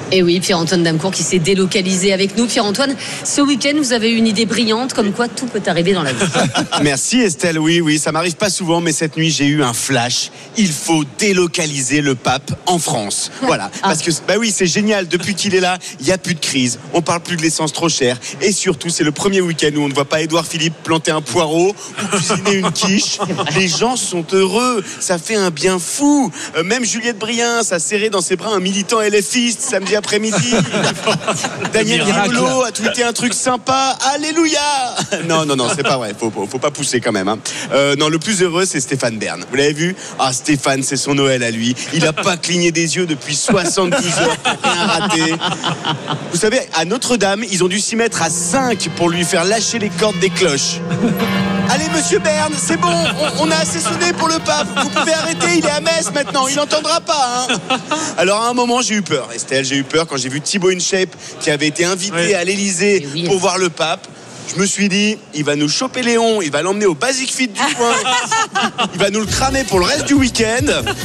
Et oui, Pierre-Antoine Damecourt qui s'est délocalisé avec nous. Pierre-Antoine, ce week-end, vous avez eu une idée brillante, comme quoi tout peut arriver dans la vie. Merci Estelle, oui, ça m'arrive pas souvent, mais cette nuit, j'ai eu un flash. Il faut délocaliser le pape en France. Voilà, parce que c'est génial. Depuis qu'il est là, il n'y a plus de crise. On parle plus de l'essence trop chère. Et surtout, c'est le premier week-end où on ne voit pas Édouard Philippe planter un poireau ou cuisiner une quiche. Les gens sont heureux. Ça fait un bien fou. Même Juliette Brien, ça serré dans ses bras un militant LFiste samedi après-midi. Daniel Riolo a tweeté un truc sympa. Alléluia. Non, c'est pas vrai. Faut pas pousser quand même. Non, le plus heureux, c'est Stéphane Bern. Vous l'avez vu ? Ah, Stéphane, c'est son Noël à lui. Il a pas cligné des yeux depuis 72 heures pour rien rater. Vous savez, à Notre-Dame, ils ont dû s'y mettre à 5 pour lui faire lâcher les cordes des cloches. Allez, monsieur Bern, c'est bon, on a assez sonné pour le pape. Vous pouvez arrêter, il est à Metz maintenant, il n'entendra pas. Alors, à un moment, j'ai eu peur, Estelle, quand j'ai vu Thibaut InShape qui avait été invité à l'Elysée pour voir le pape. Je me suis dit, il va nous choper Léon, il va l'emmener au Basic Fit du coin, il va nous le cramer pour le reste du week-end.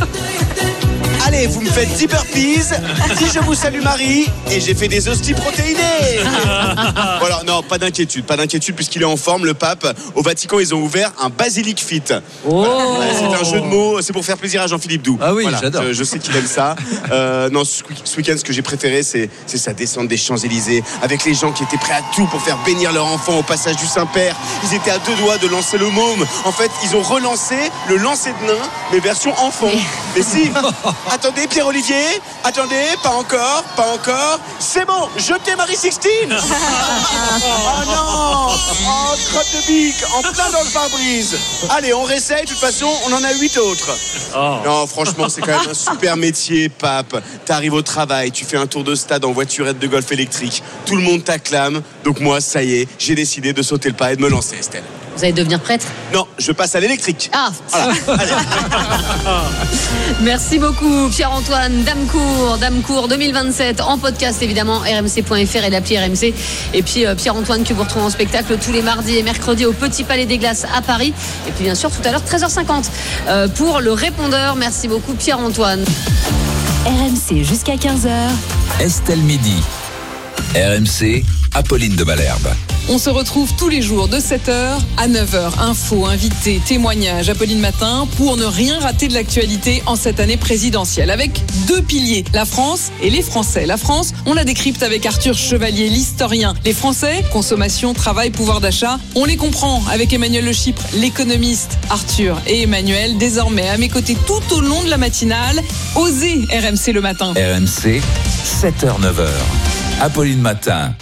Allez, vous me faites 10 burpees, si je vous salue Marie, et j'ai fait des hosties protéinées. Voilà, non, pas d'inquiétude, puisqu'il est en forme, le pape. Au Vatican, ils ont ouvert un Basilic Fit. Voilà, c'est un jeu de mots, c'est pour faire plaisir à Jean-Philippe Doux. Ah oui, voilà, j'adore. Je sais qu'il aime ça. Non, ce week-end, ce que j'ai préféré, c'est sa descente des Champs-Élysées, avec les gens qui étaient prêts à tout pour faire bénir leur enfant au passage du Saint-Père. Ils étaient à 2 doigts de lancer le môme. En fait, ils ont relancé le lancer de nain, mais version enfant. Mais si. Attendez, Pierre-Olivier, attendez, pas encore, c'est bon, jetez Marie-Sixtine. Oh non, oh, crotte de bique, en plein dans le pare-brise. Allez, on réessaye, de toute façon, on en a 8 autres. Non, franchement, c'est quand même un super métier, pape. T'arrives au travail, tu fais un tour de stade en voiturette de golf électrique. Tout le monde t'acclame, donc moi, ça y est, j'ai décidé de sauter le pas et de me lancer, Estelle. Vous allez devenir prêtre ? Non, je passe à l'électrique. Ah, voilà. Allez. Merci beaucoup Pierre-Antoine Damecourt 2027 en podcast évidemment rmc.fr et l'appli RMC. Et puis Pierre-Antoine que vous retrouvez en spectacle tous les mardis et mercredis au Petit Palais des Glaces à Paris. Et puis bien sûr tout à l'heure 13h50 pour le répondeur. Merci beaucoup Pierre-Antoine. RMC jusqu'à 15h. Estelle Midi. RMC, Apolline de Malherbe. On se retrouve tous les jours de 7h à 9h. Infos, invités, témoignages, Apolline Matin pour ne rien rater de l'actualité en cette année présidentielle. Avec 2 piliers, la France et les Français. La France, on la décrypte avec Arthur Chevalier, l'historien. Les Français, consommation, travail, pouvoir d'achat. On les comprend avec Emmanuel Le Chypre, l'économiste. Arthur et Emmanuel, désormais à mes côtés tout au long de la matinale. Osez RMC le matin. RMC, 7h-9h. Apolline Matin.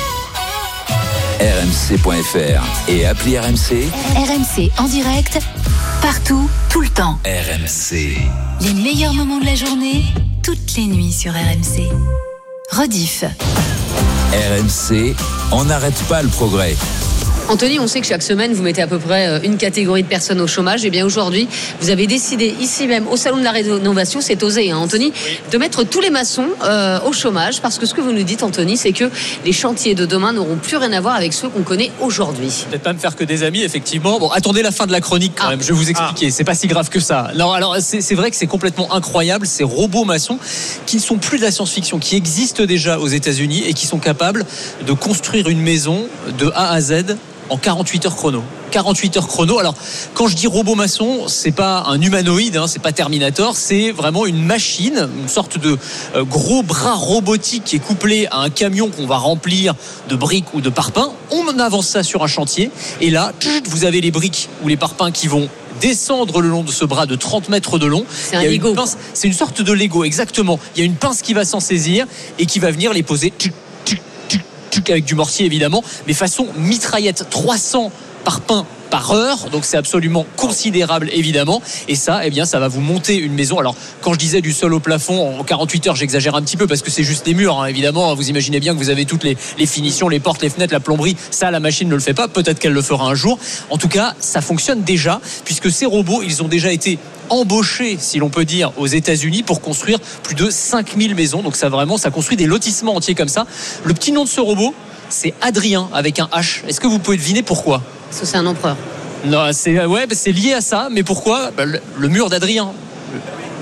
RMC.fr et appli RMC. RMC en direct, partout, tout le temps. RMC. Les meilleurs moments de la journée, toutes les nuits sur RMC. Rediff. RMC, on n'arrête pas le progrès. Anthony, on sait que chaque semaine, vous mettez à peu près une catégorie de personnes au chômage. Et bien aujourd'hui, vous avez décidé ici même, au Salon de la Rénovation, c'est osé, hein, Anthony, de mettre tous les maçons au chômage. Parce que ce que vous nous dites, Anthony, c'est que les chantiers de demain n'auront plus rien à voir avec ceux qu'on connaît aujourd'hui. Peut-être pas me faire que des amis, effectivement. Bon, attendez la fin de la chronique quand même, je vais vous expliquer. C'est pas si grave que ça. Non, alors c'est vrai que c'est complètement incroyable, ces robots maçons qui ne sont plus de la science-fiction, qui existent déjà aux États-Unis et qui sont capables de construire une maison de A à Z en 48 heures chrono. 48 heures chrono. Alors, quand je dis robot maçon, c'est pas un humanoïde, c'est pas Terminator, c'est vraiment une machine, une sorte de gros bras robotique qui est couplé à un camion qu'on va remplir de briques ou de parpaings. On avance ça sur un chantier et là, vous avez les briques ou les parpaings qui vont descendre le long de ce bras de 30 mètres de long. C'est un Lego. C'est une sorte de Lego, exactement. Il y a une pince qui va s'en saisir et qui va venir les poser avec du mortier évidemment, mais façon mitraillette, 300 parpaings par heure, donc c'est absolument considérable évidemment, et ça, eh bien, ça va vous monter une maison. Alors, quand je disais du sol au plafond en 48 heures, j'exagère un petit peu parce que c'est juste les murs, évidemment, vous imaginez bien que vous avez toutes les finitions, les portes, les fenêtres, la plomberie, ça la machine ne le fait pas, peut-être qu'elle le fera un jour. En tout cas, ça fonctionne déjà, puisque ces robots, ils ont déjà été embauchés, si l'on peut dire, aux États-Unis pour construire plus de 5000 maisons, donc ça construit des lotissements entiers comme ça. Le petit nom de ce robot, c'est Adrien avec un H. Est-ce que vous pouvez deviner pourquoi ? Parce que c'est un empereur. Non, c'est lié à ça, mais pourquoi ? Le mur d'Adrien.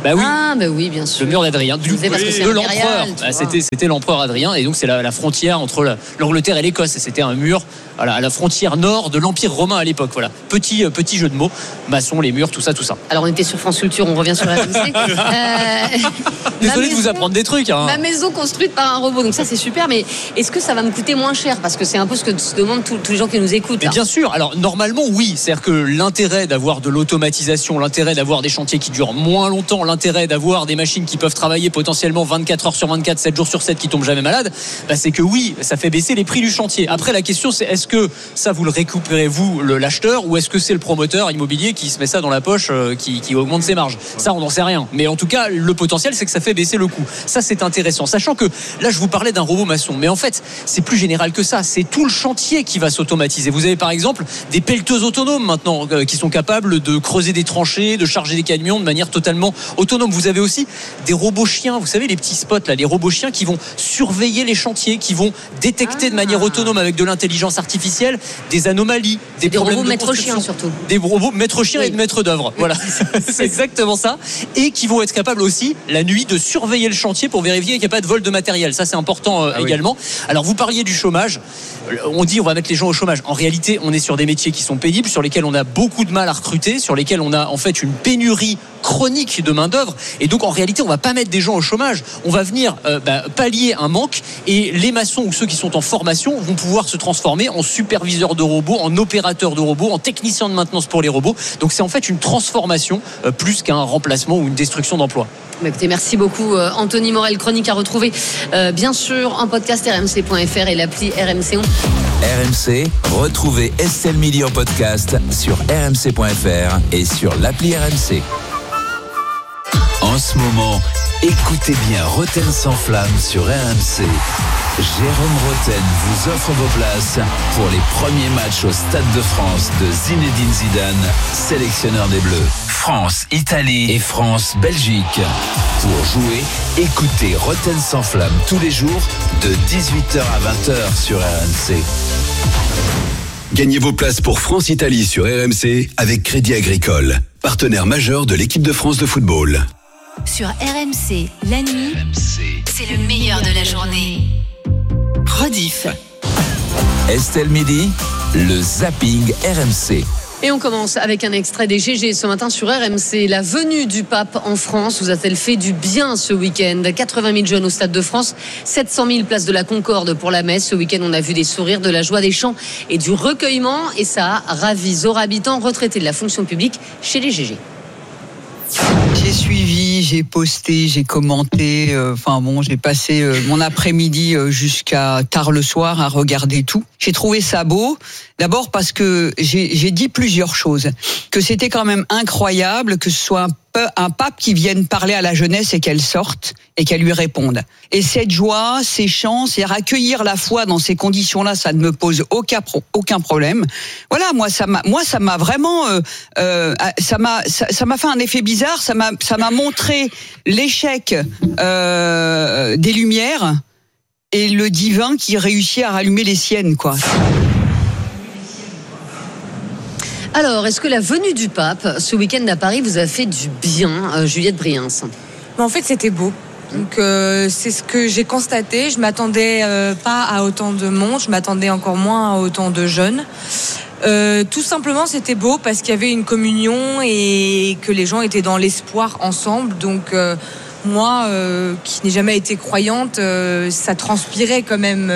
Bah oui. Ah, bah oui, bien sûr. Le mur d'Adrien. De l'empereur. C'était l'empereur Adrien. Et donc, c'est la frontière entre l'Angleterre et l'Écosse. Et c'était un mur à la frontière nord de l'Empire romain à l'époque. Voilà. Petit jeu de mots. Maçons, les murs, tout ça. Alors, on était sur France Culture, on revient sur la RMC. Désolé de vous apprendre des trucs. Ma maison construite par un robot. Donc, ça, c'est super. Mais est-ce que ça va me coûter moins cher? Parce que c'est un peu ce que se demandent tous les gens qui nous écoutent. Mais bien sûr. Alors, normalement, oui. C'est-à-dire que l'intérêt d'avoir de l'automatisation, l'intérêt d'avoir des chantiers qui durent moins longtemps, l'intérêt d'avoir des machines qui peuvent travailler potentiellement 24 heures sur 24, 7 jours sur 7, qui tombent jamais malades, c'est que oui, ça fait baisser les prix du chantier. Après, la question, c'est est-ce que ça, vous le récupérez, vous, l'acheteur, ou est-ce que c'est le promoteur immobilier qui se met ça dans la poche, qui augmente ses marges? Ça, on n'en sait rien. Mais en tout cas, le potentiel, c'est que ça fait baisser le coût. Ça, c'est intéressant. Sachant que là, je vous parlais d'un robot maçon. Mais en fait, c'est plus général que ça. C'est tout le chantier qui va s'automatiser. Vous avez, par exemple, des pelleteuses autonomes maintenant, qui sont capables de creuser des tranchées, de charger des camions de manière totalement autonome. Vous avez aussi des robots chiens, vous savez, les petits spots là, les robots chiens qui vont surveiller les chantiers, qui vont détecter de manière autonome avec de l'intelligence artificielle des anomalies, des robots maîtres chiens surtout. Des robots maîtres chiens et de maîtres d'œuvre. Voilà, c'est exactement ça. Et qui vont être capables aussi la nuit de surveiller le chantier pour vérifier qu'il n'y a pas de vol de matériel. Ça, c'est important également. Alors, vous parliez du chômage. On dit on va mettre les gens au chômage. En réalité, on est sur des métiers qui sont pénibles, sur lesquels on a beaucoup de mal à recruter, sur lesquels on a en fait une pénurie chronique de main d'œuvre. Et donc en réalité, on va pas mettre des gens au chômage. On va venir pallier un manque, et les maçons ou ceux qui sont en formation vont pouvoir se transformer en superviseurs de robots, en opérateurs de robots, en techniciens de maintenance pour les robots. Donc c'est en fait une transformation plus qu'un remplacement ou une destruction d'emplois. Écoutez, merci beaucoup Anthony Morel, chronique à retrouver bien sûr en podcast rmc.fr et l'appli RMC. RMC, retrouvez Estelle Midi en podcast sur rmc.fr et sur l'appli RMC. En ce moment, écoutez bien Roten sans flamme sur RMC. Jérôme Roten vous offre vos places pour les premiers matchs au Stade de France de Zinedine Zidane, sélectionneur des Bleus. France, Italie et France, Belgique. Pour jouer, écoutez Roten sans flamme tous les jours de 18h à 20h sur RMC. Gagnez vos places pour France-Italie sur RMC avec Crédit Agricole, partenaire majeur de l'équipe de France de football. Sur RMC, la nuit, c'est le meilleur de la journée. Rediff. Estelle Midi, le zapping RMC. Et on commence avec un extrait des GG ce matin sur RMC. La venue du pape en France vous a-t-elle fait du bien ce week-end? 80 000 jeunes au Stade de France, 700 000 places de la Concorde pour la messe. Ce week-end, on a vu des sourires, de la joie, des chants et du recueillement. Et ça a ravi Zora Habitant, retraitée de la fonction publique chez les GG. J'ai suivi, j'ai posté, j'ai commenté. J'ai passé mon après-midi jusqu'à tard le soir à regarder tout. J'ai trouvé ça beau. D'abord parce que j'ai dit plusieurs choses. Que c'était quand même incroyable que ce soit un pape qui vienne parler à la jeunesse et qu'elle sorte et qu'elle lui réponde. Et cette joie, ces chants, c'est accueillir la foi dans ces conditions-là, ça ne me pose aucun problème. Voilà, moi ça m'a vraiment ça m'a fait un effet bizarre, ça m'a montré l'échec des lumières et le divin qui réussit à rallumer les siennes, quoi. Alors, est-ce que la venue du pape ce week-end à Paris vous a fait du bien, Juliette Briens? En fait, c'était beau. Donc, c'est ce que j'ai constaté. Je m'attendais pas à autant de monde. Je m'attendais encore moins à autant de jeunes. Tout simplement, c'était beau parce qu'il y avait une communion et que les gens étaient dans l'espoir ensemble. Donc, moi, qui n'ai jamais été croyante, ça transpirait quand même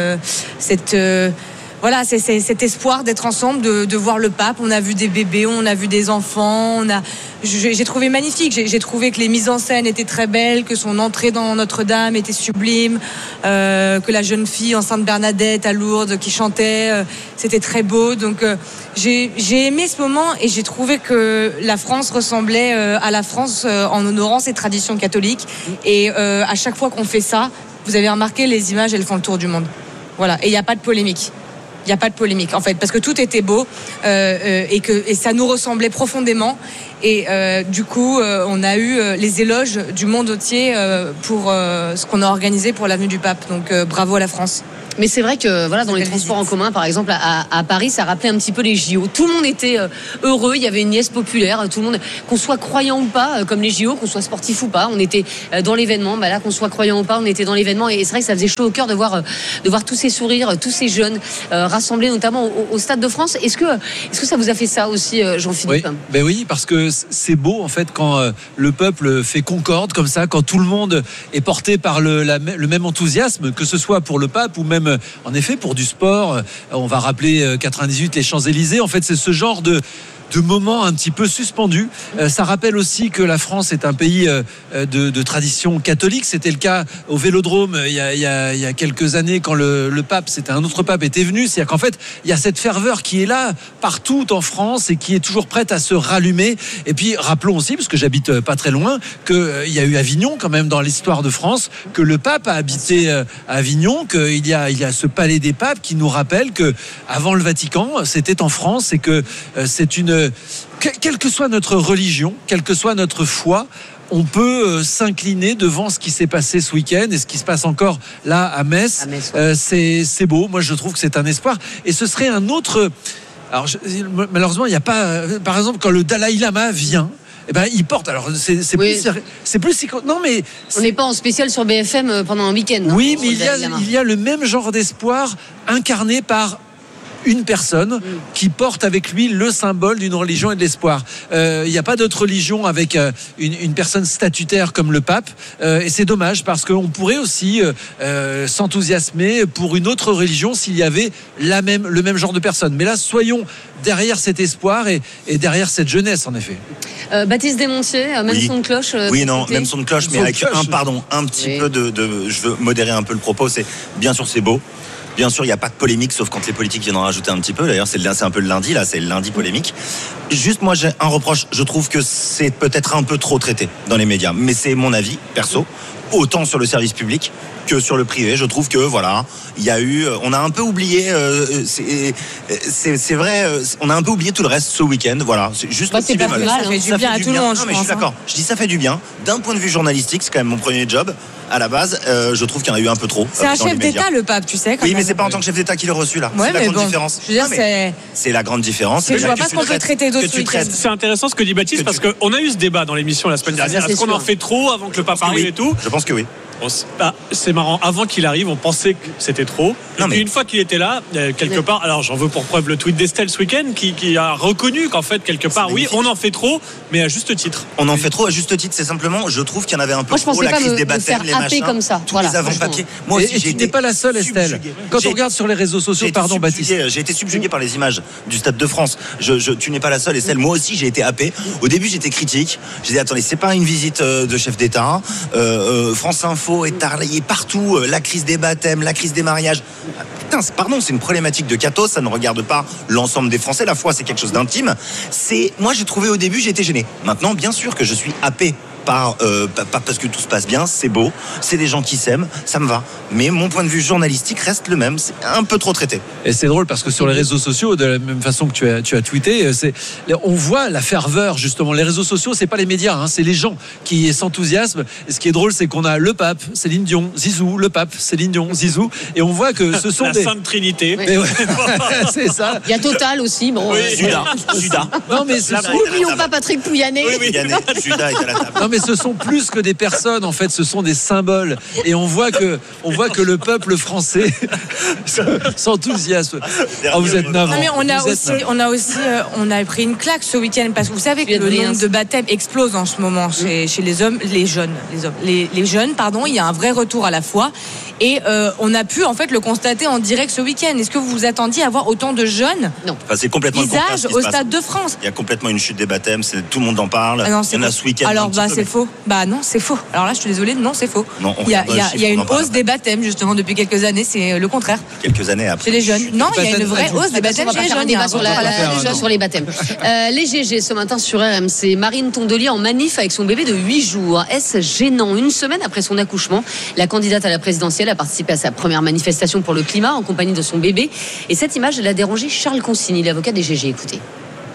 c'est cet espoir d'être ensemble, de voir le pape. On a vu des bébés, on a vu des enfants. J'ai trouvé magnifique. J'ai trouvé que les mises en scène étaient très belles, que son entrée dans Notre-Dame était sublime, que la jeune fille en Sainte Bernadette à Lourdes qui chantait, c'était très beau. Donc j'ai aimé ce moment et j'ai trouvé que la France ressemblait à la France en honorant ses traditions catholiques. Et à chaque fois qu'on fait ça, vous avez remarqué, les images, elles font le tour du monde. Voilà. Et il n'y a pas de polémique. Il n'y a pas de polémique en fait, parce que tout était beau et ça nous ressemblait profondément. Et du coup, on a eu les éloges du monde entier pour ce qu'on a organisé pour l'avenue du pape. Donc bravo à la France. Mais c'est vrai que voilà, dans les transports en commun, par exemple à Paris, ça rappelait un petit peu les JO. Tout le monde était heureux, il y avait une liesse populaire, tout le monde, qu'on soit croyant ou pas, comme les JO, qu'on soit sportif ou pas, on était dans l'événement. Là, qu'on soit croyant ou pas, on était dans l'événement, et c'est vrai que ça faisait chaud au cœur de voir tous ces sourires, tous ces jeunes rassemblés, notamment au Stade de France. Est-ce que ça vous a fait ça aussi, Jean-Philippe? Oui, parce que c'est beau en fait quand le peuple fait concorde comme ça, quand tout le monde est porté par le même enthousiasme, que ce soit pour le pape ou même en effet pour du sport. On va rappeler 98 les Champs-Élysées. En fait, c'est ce genre de moments un petit peu suspendus. Ça rappelle aussi que la France est un pays de tradition catholique. C'était le cas au Vélodrome il y a quelques années quand le pape, c'était un autre pape, était venu. C'est-à-dire qu'en fait, il y a cette ferveur qui est là partout en France et qui est toujours prête à se rallumer. Et puis, rappelons aussi, parce que j'habite pas très loin, qu'il y a eu Avignon quand même dans l'histoire de France, que le pape a habité à Avignon, qu'il y a ce palais des papes qui nous rappelle que avant le Vatican, c'était en France, et que c'est quelle que soit notre religion, quelle que soit notre foi, on peut s'incliner devant ce qui s'est passé ce week-end et ce qui se passe encore là à Metz. C'est beau. Moi, je trouve que c'est un espoir. Et ce serait un autre... Alors, malheureusement, il n'y a pas... Par exemple, quand le Dalai Lama vient... il porte. Alors, c'est plus. Non, mais. On n'est pas en spécial sur BFM pendant un week-end. Oui, mais il y a le même genre d'espoir incarné par une personne qui porte avec lui le symbole d'une religion et de l'espoir. Il n'y a pas d'autre religion avec une personne statutaire comme le pape, et c'est dommage parce qu'on pourrait aussi s'enthousiasmer pour une autre religion s'il y avait le même genre de personne. Mais là, soyons derrière cet espoir et derrière cette jeunesse, en effet. Baptiste Desmontiers, même son de cloche. Même son de cloche, mais avec un petit peu de. Je veux modérer un peu le propos. Bien sûr, c'est beau. Bien sûr, il n'y a pas de polémique, sauf quand les politiques viennent en rajouter un petit peu. D'ailleurs, c'est un peu le lundi, là, c'est le lundi polémique. Juste, moi, j'ai un reproche. Je trouve que c'est peut-être un peu trop traité dans les médias. Mais c'est mon avis, perso. Autant sur le service public que sur le privé. Je trouve que, voilà, il y a eu... On a un peu oublié... c'est vrai, on a un peu oublié tout le reste ce week-end. Voilà, c'est juste le petit bémol. Ça fait du bien à tout le monde, je suis d'accord. Je dis ça fait du bien. D'un point de vue journalistique, c'est quand même mon premier job. À la base, je trouve qu'il y en a eu un peu trop. C'est un chef d'État, le pape, tu sais. Oui, mais c'est pas en tant que chef d'État qu'il est reçu, là. C'est la grande différence. Je veux dire, c'est la grande différence. Je vois pas ce qu'on peut traiter d'autres week-ends. C'est intéressant ce que dit Baptiste, parce qu'on a eu ce débat dans l'émission la semaine dernière. Est-ce qu'on en fait trop avant que le pape arrive et tout? Je pense que oui. C'est marrant, avant qu'il arrive on pensait que c'était trop, et une fois qu'il était là quelque part, alors j'en veux pour preuve le tweet d'Estelle ce week-end qui a reconnu qu'en fait quelque part oui on en fait trop, mais à juste titre. On en fait trop à juste titre, c'est simplement, je trouve qu'il y en avait un peu trop, la crise des baptêmes, les machins, comme ça. Tous les avant-papiers. Moi aussi, tu n'es pas la seule, Estelle. Quand on regarde sur les réseaux sociaux, pardon Baptiste, j'ai été subjugué par les images du Stade de France. Tu n'es pas la seule, Estelle. Moi aussi j'ai été happé. Au début j'étais critique, j'ai dit attendez, c'est pas une visite de chef d'État. France Info est tarlayé partout, la crise des baptêmes, la crise des mariages. Putain, c'est une problématique de catho, ça ne regarde pas l'ensemble des Français. La foi, c'est quelque chose d'intime. Moi, j'ai trouvé au début, j'ai été gêné. Maintenant, bien sûr que je suis happé pas parce que tout se passe bien, c'est beau, c'est des gens qui s'aiment, ça me va. Mais mon point de vue journalistique reste le même, c'est un peu trop traité. Et c'est drôle parce que sur les réseaux sociaux, de la même façon que tu as tweeté, on voit la ferveur justement. Les réseaux sociaux, c'est pas les médias, c'est les gens qui s'enthousiasment. Et ce qui est drôle, c'est qu'on a le pape, Céline Dion, Zizou, le pape, Céline Dion, Zizou, et on voit que ce sont la Sainte Trinité. Oui. C'est ça. Il y a Total aussi, bon. Judas. Non mais n'oublions pas Patrick Pouyanné. Judas est à la table. Non mais ce sont plus que des personnes, en fait, ce sont des symboles. Et on voit que le peuple français s'enthousiasme. Vous êtes navrant. Mais on a pris une claque ce week-end parce que vous savez que le nombre de baptêmes explose en ce moment chez les jeunes. Il y a un vrai retour à la foi. Et on a pu en fait le constater en direct ce week-end. Est-ce que vous vous attendiez à voir autant de jeunes c'est complètement visages au Stade de France? Il y a complètement une chute des baptêmes, tout le monde en parle. Il y en a ce week-end. Alors c'est faux. Non, c'est faux. Alors là, je suis désolée, non, c'est faux. Il y a une hausse des baptèmes justement depuis quelques années. C'est le contraire. Quelques années après. Chez les jeunes. Non, il y a une vraie hausse des baptêmes chez les jeunes. Il y a un débat sur les baptêmes. Les GG ce matin sur RMC. Marine Tondelier en manif avec son bébé de 8 jours. Est-ce gênant? Une semaine après son accouchement, la candidate à la présidentielle a participé à sa première manifestation pour le climat en compagnie de son bébé. Et cette image, elle a dérangé Charles Consigny, l'avocat des GG. Écoutez.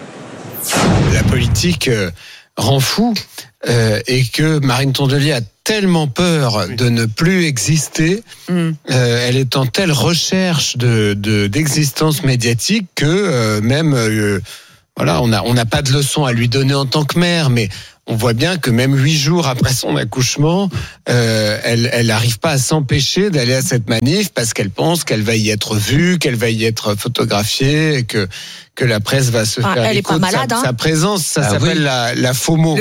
La politique rend fou et que Marine Tondelier a tellement peur de ne plus exister, elle est en telle recherche d'existence médiatique que voilà, on n'a pas de leçon à lui donner en tant que mère, mais on voit bien que même 8 jours après son accouchement, elle n'arrive pas à s'empêcher d'aller à cette manif parce qu'elle pense qu'elle va y être vue, qu'elle va y être photographiée, et que la presse va se faire elle l'écho est pas malade, de sa présence. Ça s'appelle la FOMO.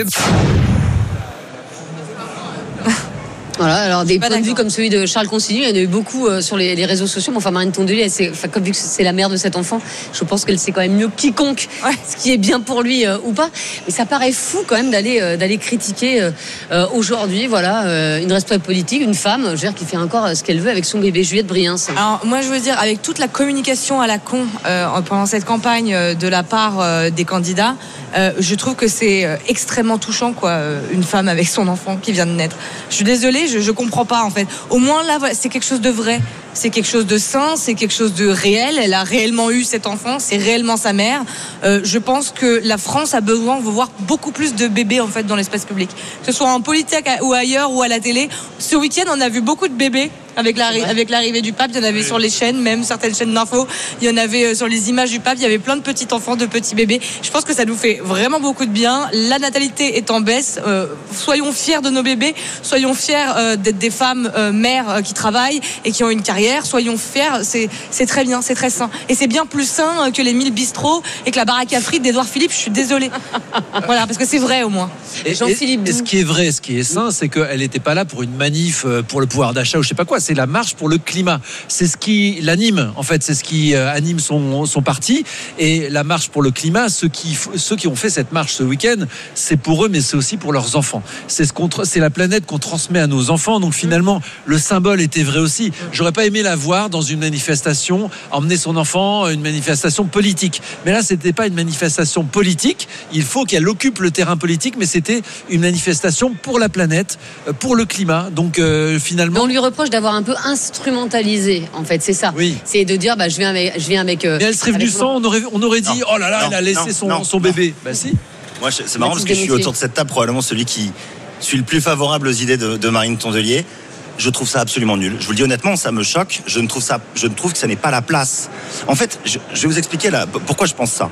Voilà, alors des points de vue comme celui de Charles Consigny, il y en a eu beaucoup sur les réseaux sociaux. Mais enfin, Marine Tondelier, comme vu que c'est la mère de cet enfant, je pense qu'elle sait quand même mieux que quiconque ce qui est bien pour lui ou pas. Mais ça paraît fou quand même d'aller critiquer aujourd'hui, voilà, une responsable politique, une femme, je veux dire, qui fait encore ce qu'elle veut avec son bébé. Juliette Briens. Alors moi, je veux dire, avec toute la communication à la con pendant cette campagne de la part des candidats, je trouve que c'est extrêmement touchant, quoi, une femme avec son enfant qui vient de naître. Je suis désolée, je comprends pas en fait. Au moins là, c'est quelque chose de vrai, c'est quelque chose de sain, c'est quelque chose de réel. Elle a réellement eu cet enfant, c'est réellement sa mère. Je pense que la France a besoin de voir beaucoup plus de bébés en fait dans l'espace public, que ce soit en politique ou ailleurs ou à la télé. Ce week-end, on a vu beaucoup de bébés. Avec l'arrivée du pape, il y en avait sur les chaînes, même certaines chaînes d'infos, il y en avait sur les images du pape, il y avait plein de petits enfants, de petits bébés. Je pense que ça nous fait vraiment beaucoup de bien. La natalité est en baisse. Soyons fiers de nos bébés, soyons fiers d'être des femmes mères qui travaillent et qui ont une carrière. Soyons fiers, c'est très bien, c'est très sain. Et c'est bien plus sain que les 1000 bistrots et que la baraque à frites d'Edouard Philippe. Je suis désolée. Voilà, parce que c'est vrai au moins. Et ce qui est vrai, ce qui est sain, c'est qu'elle n'était pas là pour une manif pour le pouvoir d'achat ou je sais pas quoi. C'est la marche pour le climat. C'est ce qui l'anime, en fait. C'est ce qui anime son parti. Et la marche pour le climat, ceux qui ont fait cette marche ce week-end, c'est pour eux, mais c'est aussi pour leurs enfants. C'est la planète qu'on transmet à nos enfants. Donc finalement, le symbole était vrai aussi. J'aurais pas aimé la voir dans une manifestation, emmener son enfant, une manifestation politique. Mais là, c'était pas une manifestation politique. Il faut qu'elle occupe le terrain politique, mais c'était une manifestation pour la planète, pour le climat. Donc finalement, mais on lui reproche d'avoir un peu instrumentalisé, en fait, c'est ça. Oui. C'est de dire, je viens avec. Mais elle serait venue sans, on aurait dit, oh là là, elle a laissé son bébé. Bah si. Moi, c'est marrant parce que je suis autour de cette table probablement celui qui suis le plus favorable aux idées de Marine Tondelier. Je trouve ça absolument nul. Je vous le dis honnêtement, ça me choque. Je trouve que ça n'est pas la place. En fait, je vais vous expliquer là pourquoi je pense ça.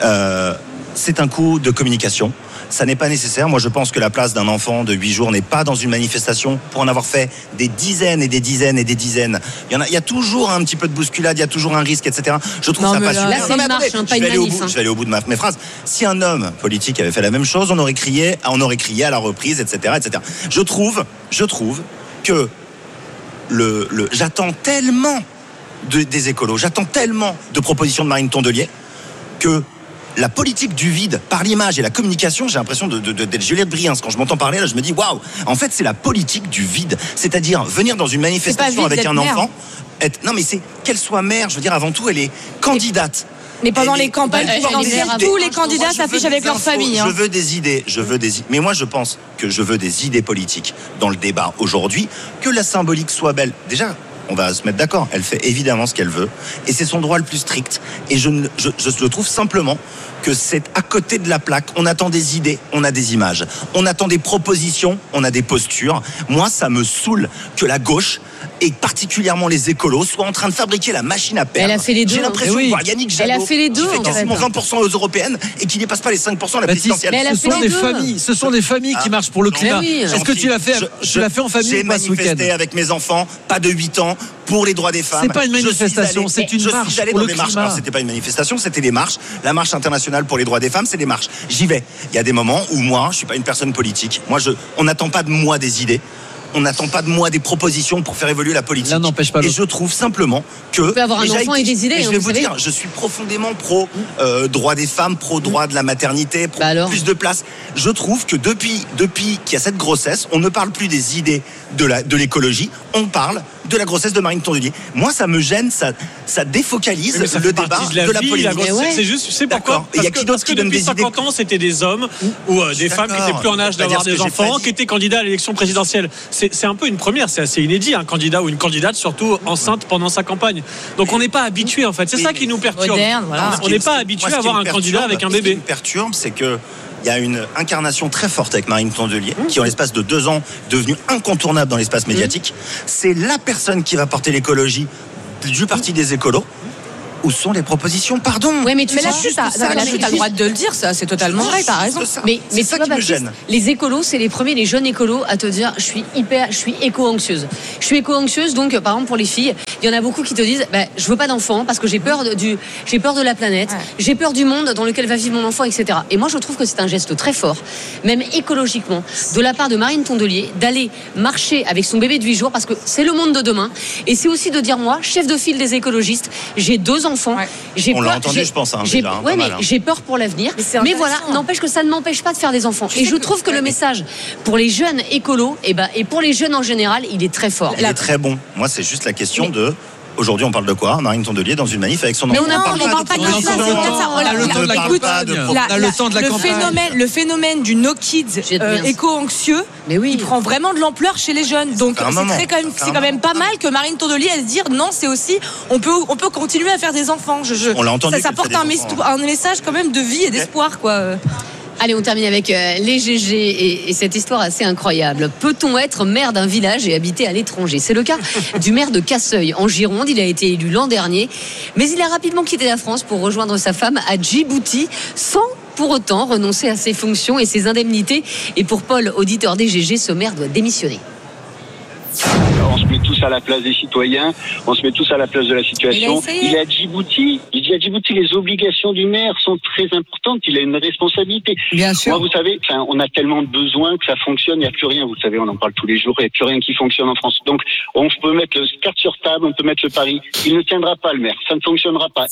C'est un coup de communication. Ça n'est pas nécessaire. Moi, je pense que la place d'un enfant de 8 jours n'est pas dans une manifestation pour en avoir fait des dizaines et des dizaines et des dizaines. Il y a toujours un petit peu de bousculade, il y a toujours un risque, etc. Je trouve ça pas super. Là, c'est une marche, pas une manif. Je vais aller au bout de mes phrases. Si un homme politique avait fait la même chose, on aurait crié à la reprise, etc., etc. Je trouve que j'attends tellement des écolos, j'attends tellement de propositions de Marine Tondelier que la politique du vide par l'image et la communication, j'ai l'impression d'être Juliette Briens. Quand je m'entends parler là, je me dis waouh. En fait, c'est la politique du vide, c'est-à-dire venir dans une manifestation avec un enfant. Non, mais c'est qu'elle soit mère. Je veux dire, avant tout, elle est candidate. Mais pendant les campagnes présidentielles, tous les candidats s'affichent avec leur famille. Je veux des idées. Mais moi, je pense que je veux des idées politiques dans le débat aujourd'hui. Que la symbolique soit belle. Déjà, on va se mettre d'accord. Elle fait évidemment ce qu'elle veut. Et c'est son droit le plus strict. Et je trouve simplement que c'est à côté de la plaque. On attend des idées, on a des images. On attend des propositions, on a des postures. Moi, ça me saoule que la gauche, et particulièrement les écolos, soient en train de fabriquer la machine à perdre. Elle a fait les deux. J'ai l'impression de voir Yannick Jadot, elle a fait les deux, qui fait quasiment 20% aux européennes et qui dépasse pas les 5% à la présidentielle. Ce sont des familles qui marchent pour le climat. Est-ce que tu l'as fait en famille ou pas ce week-end ? J'ai manifesté avec mes enfants, pas de 8 ans, pour les droits des femmes. C'est pas une manifestation, c'est une marche. J'allais dans des marches. Alors, c'était pas une manifestation, c'était des marches. La marche internationale pour les droits des femmes, c'est des marches. J'y vais. Il y a des moments où moi, je suis pas une personne politique. On n'attend pas de moi des idées. On n'attend pas de moi des propositions pour faire évoluer la politique. L'un n'empêche pas l'autre. Et je trouve simplement que... On peut avoir un enfant et des idées. Je vais vous dire, je suis profondément pro droit des femmes, pro droit de la maternité, pro plus de place. Je trouve que depuis qu'il y a cette grossesse, on ne parle plus des idées de l'écologie, on parle de la grossesse de Marine Tondelier. Moi, ça me gêne, ça défocalise le débat de la politique. C'est juste, tu sais pourquoi ? Il y a qui d'autre qui donne des idées ? Depuis 50 ans, c'était des hommes ou des femmes qui étaient plus en âge d'avoir des enfants, qui étaient candidats à l'élection présidentielle. C'est un peu une première, c'est assez inédit, un candidat ou une candidate, surtout enceinte pendant sa campagne. Donc on n'est pas habitué, en fait. C'est ça qui nous perturbe. On n'est pas habitué à avoir un candidat avec un bébé. Ce qui me perturbe, c'est que il y a une incarnation très forte avec Marine Tondelier, qui en l'espace de 2 ans est devenue incontournable dans l'espace médiatique. C'est la personne qui va porter l'écologie du parti des écolos. Où sont les propositions? Pardon. Oui, mais là-dessus, t'as le droit de le dire, ça, c'est totalement vrai, t'as raison. Mais ça qui me gêne. Les écolos, c'est les premiers, les jeunes écolos à te dire, je suis éco-anxieuse. Je suis éco-anxieuse, donc, par exemple, pour les filles, il y en a beaucoup qui te disent, je veux pas d'enfant parce que j'ai peur de la planète, j'ai peur du monde dans lequel va vivre mon enfant, etc. Et moi, je trouve que c'est un geste très fort, même écologiquement, de la part de Marine Tondelier, d'aller marcher avec son bébé de 8 jours parce que c'est le monde de demain. Et c'est aussi de dire, moi, chef de file des écologistes, j'ai 2 enfants. On l'a entendu, je pense, déjà. J'ai peur pour l'avenir. Mais voilà, n'empêche que ça ne m'empêche pas de faire des enfants. Et je trouve que le message pour les jeunes écolos et pour les jeunes en général, il est très fort. Il est très bon. Moi, c'est juste la question de. Aujourd'hui, on parle de quoi? Marine Tondelier dans une manif avec son enfant. Mais non, on parle pas de ça. On a le temps de la campagne. On a le temps de la campagne. Le phénomène du no kids éco-anxieux, il prend vraiment de l'ampleur chez les jeunes. Donc c'est quand même pas mal que Marine Tondelier elle se dise non, c'est aussi on peut continuer à faire des enfants. On l'a entendu. Ça porte un message quand même de vie et d'espoir, quoi. Allez, on termine avec les GG et cette histoire assez incroyable. Peut-on être maire d'un village et habiter à l'étranger? C'est le cas du maire de Casseuil en Gironde. Il a été élu l'an dernier, mais il a rapidement quitté la France pour rejoindre sa femme à Djibouti sans pour autant renoncer à ses fonctions et ses indemnités. Et pour Paul, auditeur des GG, ce maire doit démissionner. On se met tous à la place des citoyens, on se met tous à la place de la situation. Il est à Djibouti. Il dit à Djibouti, les obligations du maire sont très importantes. Il a une responsabilité. Bien sûr. Moi, vous savez, on a tellement de besoins que ça fonctionne. Il n'y a plus rien. Vous savez, on en parle tous les jours. Il n'y a plus rien qui fonctionne en France. Donc, on peut mettre le carte sur table, on peut mettre le pari. Il ne tiendra pas, le maire. Ça ne fonctionnera pas.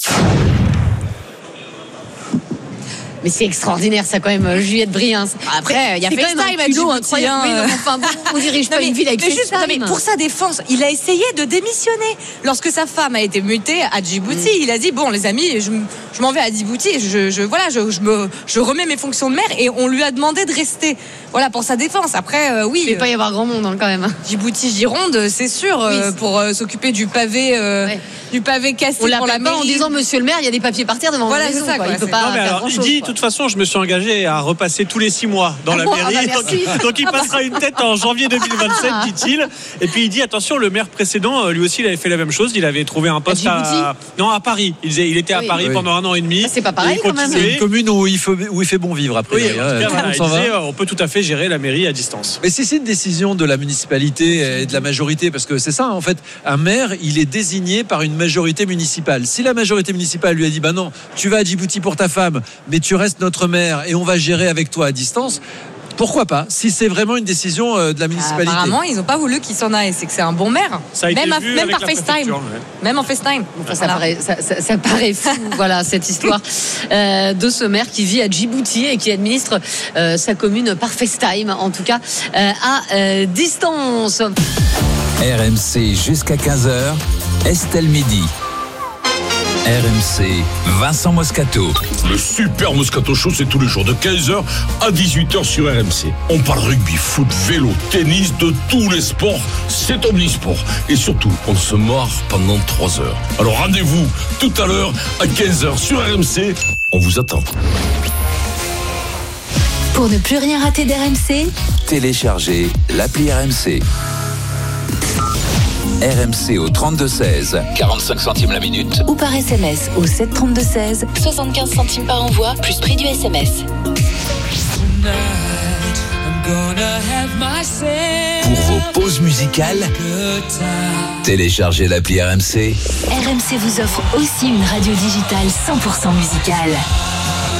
Mais c'est extraordinaire, ça, quand même, Juliette Briens. Après, il y a FaceTime à Djibouti. Enfin, bon, on dirige pas une ville avec FaceTime. Pour sa défense, il a essayé de démissionner. Lorsque sa femme a été mutée à Djibouti, il a dit, bon, les amis, je m'en vais à Djibouti, je remets mes fonctions de maire, et on lui a demandé de rester. Voilà, pour sa défense. Après, oui. Il ne va pas y avoir grand monde, quand même. Djibouti, Gironde, c'est sûr, pour s'occuper du pavé cassé pour la mairie. En disant, monsieur le maire, il y a des papiers par terre devant la maison. Il peut pas faire grand-chose. De toute façon, je me suis engagé à repasser tous les 6 mois dans la mairie. Donc il passera une tête en janvier 2027, dit-il. Et puis il dit attention, le maire précédent, lui aussi, il avait fait la même chose. Il avait trouvé un poste à Paris. Il était à Paris pendant 1 an et demi. C'est pas pareil quand même. C'est une commune où il fait bon vivre après. On peut tout à fait gérer la mairie à distance. Mais c'est une décision de la municipalité et de la majorité, parce que c'est ça, en fait, un maire, il est désigné par une majorité municipale. Si la majorité municipale lui a dit non, tu vas à Djibouti pour ta femme, mais tu restes notre maire et on va gérer avec toi à distance, pourquoi pas, si c'est vraiment une décision de la municipalité. Apparemment, ils n'ont pas voulu qu'il s'en aille. C'est que c'est un bon maire. Même par FaceTime. Même en FaceTime. Ça paraît fou, voilà, cette histoire de ce maire qui vit à Djibouti et qui administre sa commune par FaceTime, en tout cas à distance. RMC jusqu'à 15h, Estelle Midi. RMC, Vincent Moscato. Le super Moscato Show, c'est tous les jours de 15h à 18h sur RMC. On parle rugby, foot, vélo, tennis, de tous les sports. C'est omnisport. Et surtout, on se marre pendant 3 heures. Alors rendez-vous tout à l'heure à 15h sur RMC. On vous attend. Pour ne plus rien rater d'RMC, téléchargez l'appli RMC. RMC au 32-16, 45 centimes la minute. Ou par SMS au 732-16, 75 centimes par envoi, plus prix du SMS. Pour vos pauses musicales, téléchargez l'appli RMC. RMC vous offre aussi une radio digitale 100% musicale.